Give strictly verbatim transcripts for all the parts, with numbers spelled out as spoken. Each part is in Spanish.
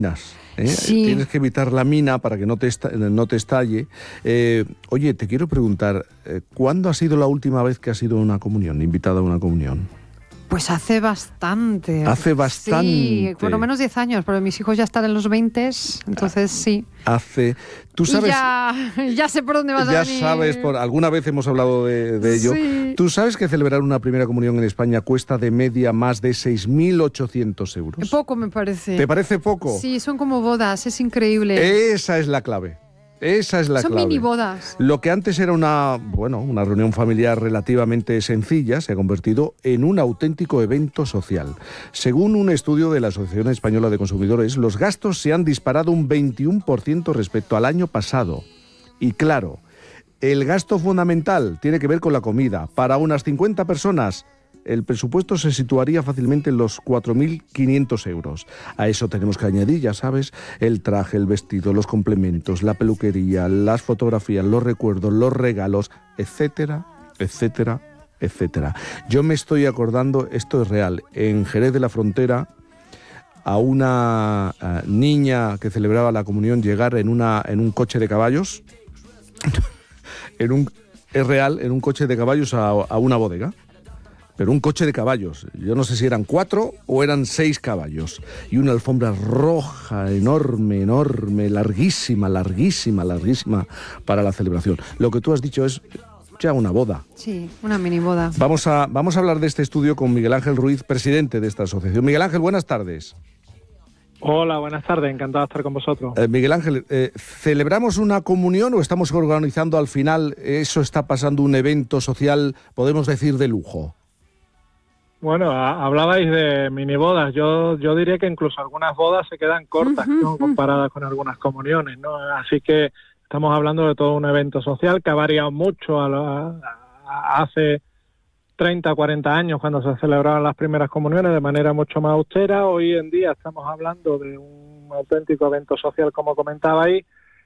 ¿Eh? Sí. Tienes que evitar la mina para que no te, esta, no te estalle. Eh, oye, te quiero preguntar, eh, ¿cuándo ha sido la última vez que has ido a una comunión, invitada a una comunión? Pues hace bastante. Hace bastante. Sí, por lo menos diez años, pero mis hijos ya están en los veinte, entonces sí. Hace... Tú sabes... Y ya, ya sé por dónde vas ya a venir. sabes, por, alguna vez hemos hablado de, de ello. Sí. ¿Tú sabes que celebrar una primera comunión en España cuesta de media más de seis mil ochocientos euros? Poco me parece. ¿Te parece poco? Sí, son como bodas, es increíble. Esa es la clave. Esa es la Son clave. mini bodas. Lo que antes era una, bueno, una reunión familiar relativamente sencilla se ha convertido en un auténtico evento social. Según un estudio de la Asociación Española de Consumidores, los gastos se han disparado un veintiuno por ciento respecto al año pasado. Y claro, el gasto fundamental tiene que ver con la comida. Para unas cincuenta personas, el presupuesto se situaría fácilmente en los cuatro mil quinientos euros. A eso tenemos que añadir, ya sabes, el traje, el vestido, los complementos, la peluquería, las fotografías, los recuerdos, los regalos, etcétera, etcétera, etcétera. Yo me estoy acordando, esto es real, en Jerez de la Frontera, a una uh, niña que celebraba la comunión llegar en, una, en un coche de caballos, en un, es real, en un coche de caballos a, a una bodega. Pero un coche de caballos, yo no sé si eran cuatro o eran seis caballos, y una alfombra roja, enorme, enorme, larguísima, larguísima, larguísima para la celebración. Lo que tú has dicho es ya una boda. Sí, una mini boda. Vamos a, vamos a hablar de este estudio con Miguel Ángel Ruiz, presidente de esta asociación. Miguel Ángel, buenas tardes. Hola, buenas tardes, encantado de estar con vosotros. Eh, Miguel Ángel, eh, ¿celebramos una comunión o estamos organizando al final, eso está pasando un evento social, podemos decir, de lujo? Bueno, a, hablabais de mini bodas. Yo yo diría que incluso algunas bodas se quedan cortas, uh-huh, ¿no? comparadas con algunas comuniones, ¿no? Así que estamos hablando de todo un evento social que ha variado mucho a la, a, hace treinta, cuarenta años, cuando se celebraban las primeras comuniones de manera mucho más austera. Hoy en día estamos hablando de un auténtico evento social, como comentabais,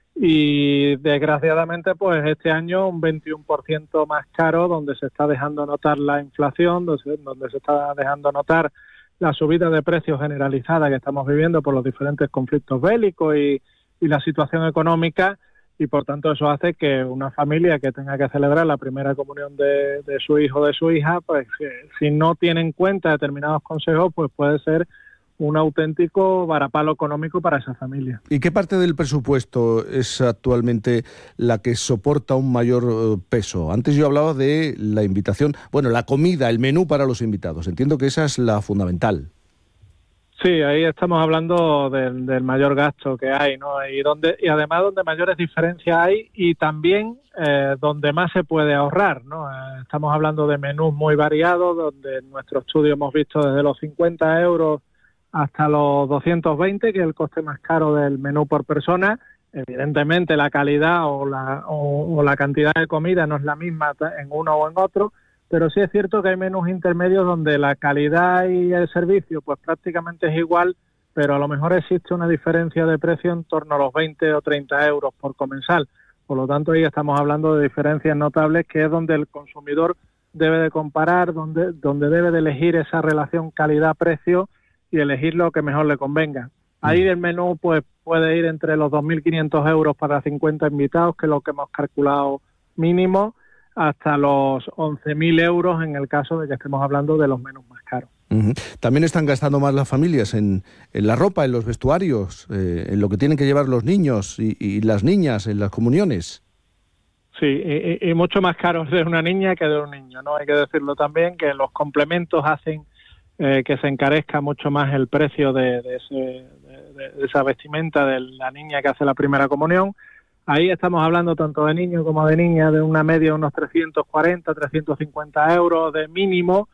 y desgraciadamente pues este año un veintiuno por ciento más caro, donde se está dejando notar la inflación, donde se, donde se está dejando notar la subida de precios generalizada que estamos viviendo por los diferentes conflictos bélicos y, y la situación económica, y por tanto eso hace que una familia que tenga que celebrar la primera comunión de, de su hijo o de su hija, pues eh, si no tiene en cuenta determinados consejos, pues puede ser un auténtico varapalo económico para esa familia. ¿Y qué parte del presupuesto es actualmente la que soporta un mayor peso? Antes yo hablaba de la invitación, bueno, la comida, el menú para los invitados. Entiendo que esa es la fundamental. Sí, ahí estamos hablando del, del mayor gasto que hay, ¿no? Y donde y además donde mayores diferencias hay, y también eh, donde más se puede ahorrar, ¿no? Eh, estamos hablando de menús muy variados, donde en nuestro estudio hemos visto desde los cincuenta euros hasta los doscientos veinte, que es el coste más caro del menú por persona. Evidentemente la calidad o la, o, o la cantidad de comida no es la misma en uno o en otro, pero sí es cierto que hay menús intermedios donde la calidad y el servicio pues prácticamente es igual, pero a lo mejor existe una diferencia de precio en torno a los veinte o treinta euros por comensal. Por lo tanto, ahí estamos hablando de diferencias notables, que es donde el consumidor debe de comparar, donde, donde debe de elegir esa relación calidad-precio y elegir lo que mejor le convenga. Ahí el menú pues puede ir entre los dos mil quinientos euros para cincuenta invitados, que es lo que hemos calculado mínimo, hasta los once mil euros en el caso de que estemos hablando de los menús más caros. Uh-huh. También están gastando más las familias en, en la ropa, en los vestuarios, eh, en lo que tienen que llevar los niños y, y las niñas en las comuniones. Sí, y, y mucho más caros de una niña que de un niño, ¿no? Hay que decirlo también, que los complementos hacen eh, que se encarezca mucho más el precio de, de, ese, de, de esa vestimenta de la niña que hace la primera comunión. Ahí estamos hablando tanto de niños como de niñas de una media de unos trescientos cuarenta, trescientos cincuenta euros de mínimo.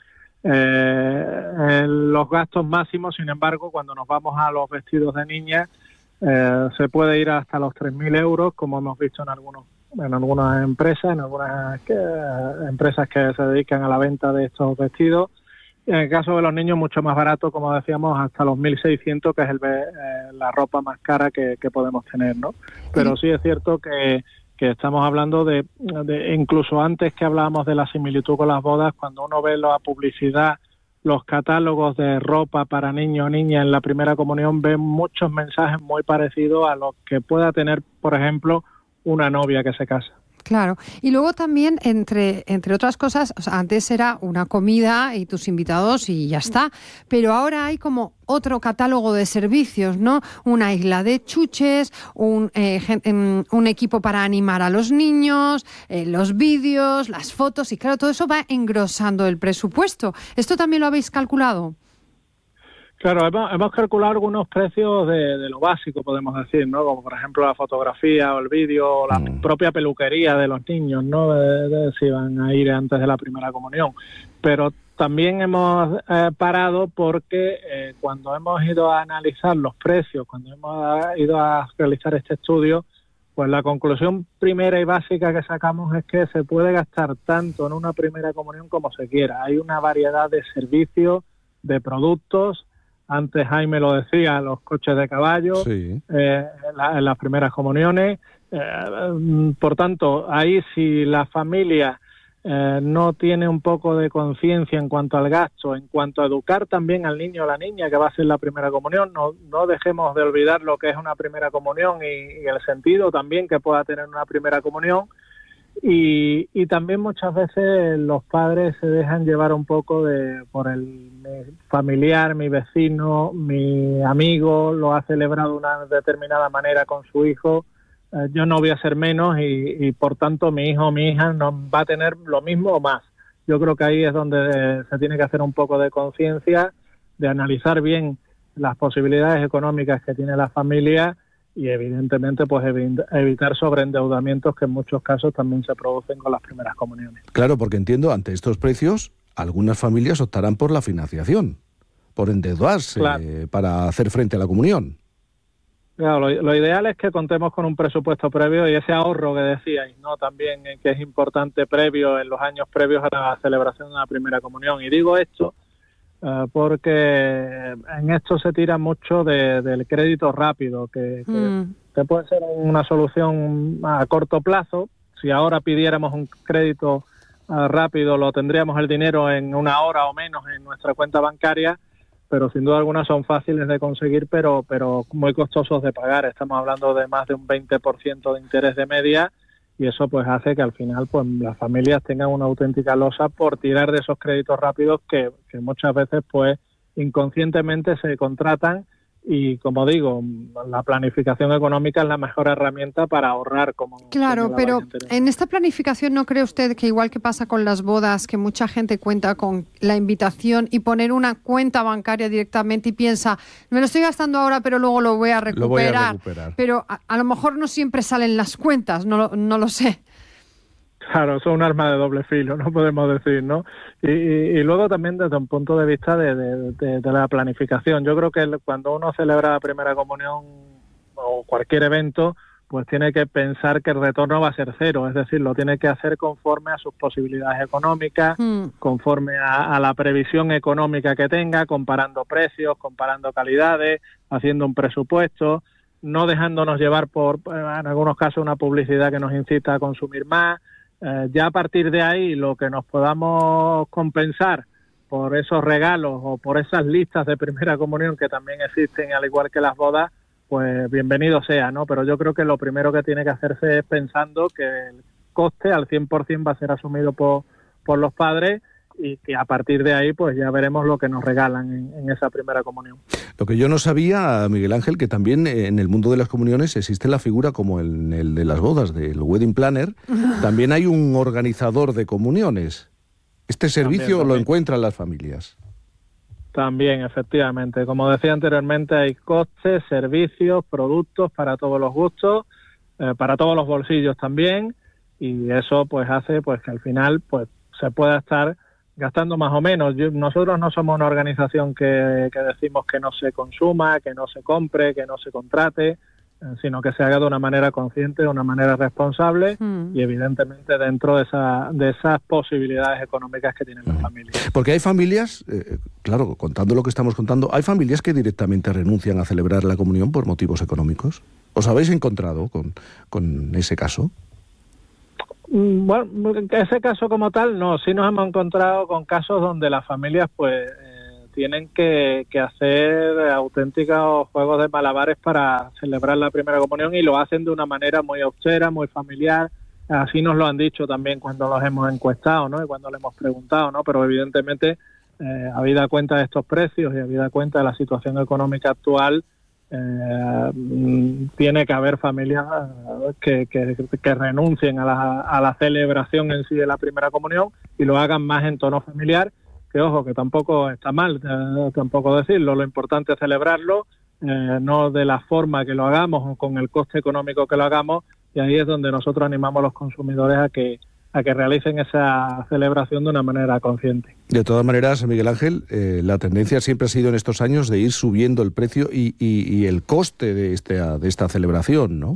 Eh, los gastos máximos, sin embargo, cuando nos vamos a los vestidos de niñas, eh, se puede ir hasta los tres mil euros, como hemos visto en algunos en algunas empresas, en algunas que, empresas que se dedican a la venta de estos vestidos. En el caso de los niños, mucho más barato, como decíamos, hasta los mil seiscientos, que es el, eh, la ropa más cara que, que podemos tener, ¿no? Pero sí es cierto que, que estamos hablando de, de, incluso antes que hablábamos de la similitud con las bodas, cuando uno ve la publicidad los catálogos de ropa para niños o niñas en la primera comunión, ven muchos mensajes muy parecidos a los que pueda tener, por ejemplo, una novia que se casa. Claro. Y luego también, entre, entre otras cosas, o sea, antes era una comida y tus invitados y ya está, pero ahora hay como otro catálogo de servicios, ¿no? Una isla de chuches, un, eh, un equipo para animar a los niños, eh, los vídeos, las fotos, y claro, todo eso va engrosando el presupuesto. ¿Esto también lo habéis calculado? Claro, hemos, hemos calculado algunos precios de, de lo básico, podemos decir, ¿no? Como por ejemplo la fotografía o el vídeo o la mm. propia peluquería de los niños, ¿no? De, de, si van a ir antes de la primera comunión. Pero también hemos eh, parado porque eh, cuando hemos ido a analizar los precios, cuando hemos ido a realizar este estudio, pues la conclusión primera y básica que sacamos es que se puede gastar tanto en una primera comunión como se quiera. Hay una variedad de servicios, de productos. Antes Jaime lo decía, los coches de caballo, sí. eh, en, la, en las primeras comuniones. Eh, por tanto, ahí si la familia eh, no tiene un poco de conciencia en cuanto al gasto, en cuanto a educar también al niño o la niña que va a hacer la primera comunión, no, no dejemos de olvidar lo que es una primera comunión y, y el sentido también que pueda tener una primera comunión. Y, y también muchas veces los padres se dejan llevar un poco de por el mi familiar, mi vecino, mi amigo lo ha celebrado de una determinada manera con su hijo, eh, yo no voy a ser menos y, y por tanto mi hijo o mi hija no va a tener lo mismo o más. Yo creo que ahí es donde se tiene que hacer un poco de conciencia, de analizar bien las posibilidades económicas que tiene la familia y evidentemente pues evitar sobreendeudamientos que en muchos casos también se producen con las primeras comuniones. Claro, porque entiendo, ante estos precios, algunas familias optarán por la financiación, por endeudarse, claro, para hacer frente a la comunión. Claro, lo, lo ideal es que contemos con un presupuesto previo y ese ahorro que decíais, ¿no? También eh, que es importante previo, en los años previos a la celebración de la primera comunión. Y digo esto Uh, porque en esto se tira mucho de, del crédito rápido, que, que, mm. que puede ser una solución a corto plazo. Si ahora pidiéramos un crédito uh, rápido, lo tendríamos el dinero en una hora o menos en nuestra cuenta bancaria, pero sin duda alguna son fáciles de conseguir, pero, pero muy costosos de pagar. Estamos hablando de más de un veinte por ciento de interés de media, y eso pues hace que al final pues las familias tengan una auténtica losa por tirar de esos créditos rápidos que, que muchas veces pues inconscientemente se contratan. Y como digo, la planificación económica es la mejor herramienta para ahorrar. Como claro, pero en esta planificación, ¿no cree usted que igual que pasa con las bodas, que mucha gente cuenta con la invitación y poner una cuenta bancaria directamente y piensa, me lo estoy gastando ahora pero luego lo voy a recuperar? Lo voy a recuperar. Pero a, a lo mejor no siempre salen las cuentas, no, no lo sé. Claro, eso es un arma de doble filo, no podemos decir, ¿no? Y, y, y luego también desde un punto de vista de, de, de, de la planificación. Yo creo que cuando uno celebra la primera comunión o cualquier evento, pues tiene que pensar que el retorno va a ser cero, es decir, lo tiene que hacer conforme a sus posibilidades económicas, mm. conforme a, a la previsión económica que tenga, comparando precios, comparando calidades, haciendo un presupuesto, no dejándonos llevar por, en algunos casos, una publicidad que nos incita a consumir más. Eh, ya a partir de ahí, lo que nos podamos compensar por esos regalos o por esas listas de primera comunión que también existen, al igual que las bodas, pues bienvenido sea, ¿no? Pero yo creo que lo primero que tiene que hacerse es pensando que el coste al cien por ciento va a ser asumido por, por los padres y que a partir de ahí pues ya veremos lo que nos regalan en, en esa primera comunión. Lo que yo no sabía, Miguel Ángel, que también en el mundo de las comuniones existe la figura como en el de las bodas, del wedding planner, también hay un organizador de comuniones. Este servicio también, también. lo encuentran las familias. También, efectivamente. Como decía anteriormente, hay costes, servicios, productos para todos los gustos, eh, para todos los bolsillos también, y eso pues hace pues que al final pues se pueda estar gastando más o menos. Yo, nosotros no somos una organización que, que decimos que no se consuma, que no se compre, que no se contrate, eh, sino que se haga de una manera consciente, de una manera responsable mm. y evidentemente dentro de, esa, de esas posibilidades económicas que tienen mm. las familias. Porque hay familias, eh, claro, contando lo que estamos contando, hay familias que directamente renuncian a celebrar la comunión por motivos económicos. ¿Os habéis encontrado con, con ese caso? Bueno, ese caso como tal, no. Sí nos hemos encontrado con casos donde las familias pues eh, tienen que, que hacer auténticos juegos de malabares para celebrar la primera comunión, y lo hacen de una manera muy austera, muy familiar. Así nos lo han dicho también cuando los hemos encuestado, ¿no? Y cuando le hemos preguntado, ¿no? Pero evidentemente, eh, habida cuenta de estos precios y habida cuenta de la situación económica actual, eh, tiene que haber familias que, que, que renuncien a la, a la celebración en sí de la primera comunión y lo hagan más en tono familiar, que ojo, que tampoco está mal, eh, tampoco decirlo. Lo importante es celebrarlo, eh, no de la forma que lo hagamos o con el coste económico que lo hagamos. Y ahí es donde nosotros animamos a los consumidores a que a que realicen esa celebración de una manera consciente. De todas maneras, Miguel Ángel, eh, la tendencia siempre ha sido en estos años de ir subiendo el precio y, y, y el coste de, este, de esta celebración, ¿no?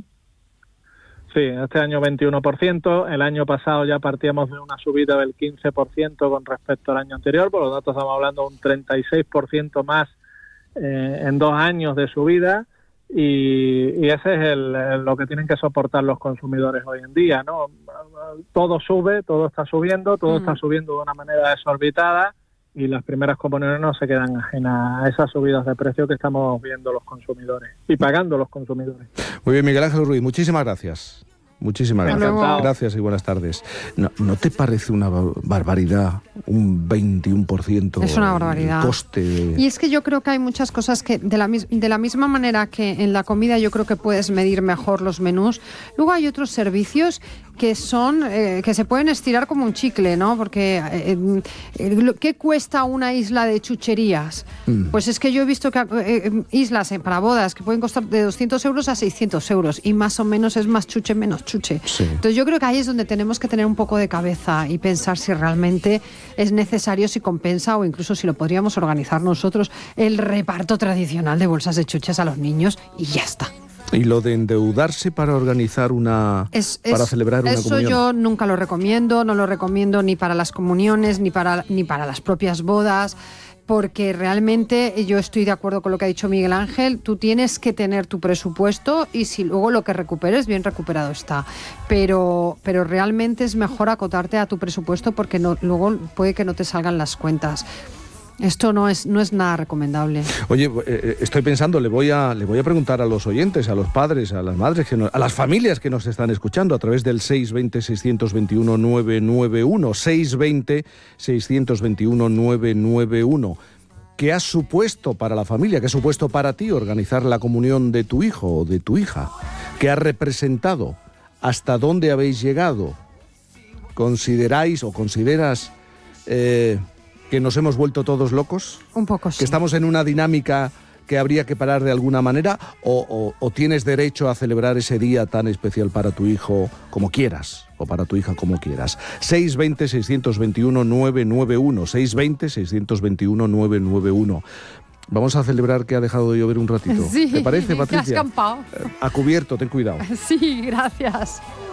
Sí, este año veintiuno por ciento, el año pasado ya partíamos de una subida del quince por ciento con respecto al año anterior, por lo tanto estamos hablando de un treinta y seis por ciento más eh, en dos años de subida. Y, y ese es el, el, lo que tienen que soportar los consumidores hoy en día, ¿no? Todo sube, todo está subiendo, todo mm. está subiendo de una manera desorbitada, y las primeras comuniones no se quedan ajenas a esas subidas de precio que estamos viendo los consumidores y pagando los consumidores. Muy bien, Miguel Ángel Ruiz, muchísimas gracias. Muchísimas gracias. Encantado. Gracias y buenas tardes. ¿No, ¿No te parece una barbaridad un veintiuno por ciento? Es una barbaridad. El coste de... Y es que yo creo que hay muchas cosas que de la, de la misma manera que en la comida yo creo que puedes medir mejor los menús, luego hay otros servicios que son eh, que se pueden estirar como un chicle, ¿no? Porque eh, eh, ¿qué cuesta una isla de chucherías? Mm. Pues es que yo he visto que eh, islas eh, para bodas que pueden costar de doscientos euros a seiscientos euros y más o menos es más chuche menos chuche. Sí. Entonces yo creo que ahí es donde tenemos que tener un poco de cabeza y pensar si realmente es necesario, si compensa o incluso si lo podríamos organizar nosotros, el reparto tradicional de bolsas de chuches a los niños y ya está. Y lo de endeudarse para organizar una... Es, para es, celebrar una eso comunión. Yo nunca lo recomiendo, no lo recomiendo ni para las comuniones, ni para, ni para las propias bodas, porque realmente yo estoy de acuerdo con lo que ha dicho Miguel Ángel, tú tienes que tener tu presupuesto y si luego lo que recuperes, bien recuperado está. Pero, pero realmente es mejor acotarte a tu presupuesto porque no, luego puede que no te salgan las cuentas. Esto no es no es nada recomendable. Oye, eh, estoy pensando, le voy a le voy a preguntar a los oyentes, a los padres, a las madres, que nos, a las familias que nos están escuchando a través del seis veinte, seiscientos veintiuno, nueve nueve uno, seis veinte, seiscientos veintiuno, nueve nueve uno. ¿Qué ha supuesto para la familia, qué ha supuesto para ti organizar la comunión de tu hijo o de tu hija? ¿Qué ha representado? ¿Hasta dónde habéis llegado? ¿Consideráis o consideras eh, que nos hemos vuelto todos locos? Un poco sí. ¿Que estamos en una dinámica que habría que parar de alguna manera? ¿O, o, o tienes derecho a celebrar ese día tan especial para tu hijo como quieras? O para tu hija como quieras. seis veinte, seiscientos veintiuno, nueve nueve uno. seis veinte, seiscientos veintiuno, nueve nueve uno. Vamos a celebrar que ha dejado de llover un ratito. Sí, ¿Te parece, Patricia? Te has escampado. A cubierto, ten cuidado. Sí, gracias.